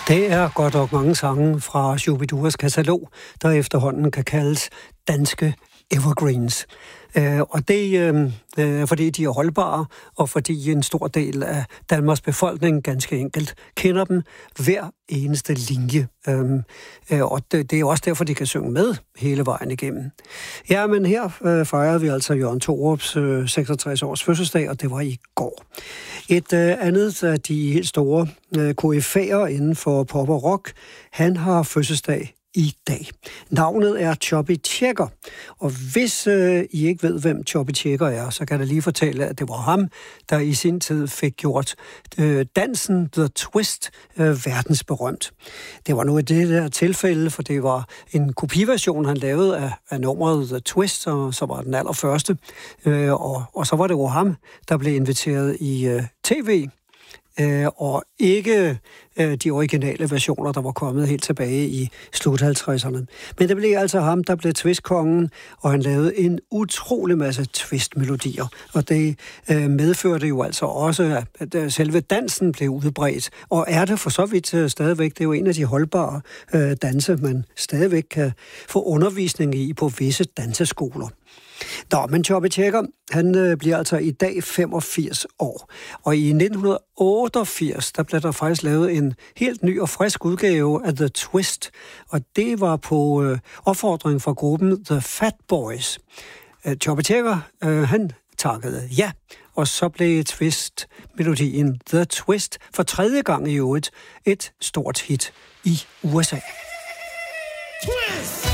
Det er godt nok mange sange fra Shubiduas katalog, der efterhånden kan kaldes danske evergreens. Og det er fordi de er holdbare, og fordi en stor del af Danmarks befolkning ganske enkelt kender dem hver eneste linje. Og det er også derfor, de kan synge med hele vejen igennem. Ja, men her fejrede vi altså Jørgen Thorups 66 års fødselsdag, og det var i går. Et andet af de helt store koryfæer inden for pop og rock, han har fødselsdag i dag. Navnet er Chubby Checker, og hvis I ikke ved, hvem Chubby Checker er, så kan jeg lige fortælle, at det var ham, der i sin tid fik gjort dansen The Twist verdensberømt. Det var nu i det der tilfælde, for det var en kopiversion, han lavede af nummeret The Twist, og så var den allerførste. Og så var det jo ham, der blev inviteret i tv, og ikke de originale versioner, der var kommet helt tilbage i slut 50'erne. Men det blev altså ham, der blev twistkongen, og han lavede en utrolig masse twistmelodier. Og det medførte jo altså også, at selve dansen blev udbredt. Og er det for så vidt stadigvæk, det er jo en af de holdbare danse, man stadigvæk kan få undervisning i på visse danseskoler. Nå, men Chubby Checker, han bliver altså i dag 85 år. Og i 1988, der blev der faktisk lavet en helt ny og frisk udgave af The Twist. Og det var på opfordring fra gruppen The Fat Boys. Chubby Checker, han takkede ja, og så blev Twist-melodien The Twist for tredje gang i øvrigt et stort hit i USA. Twist!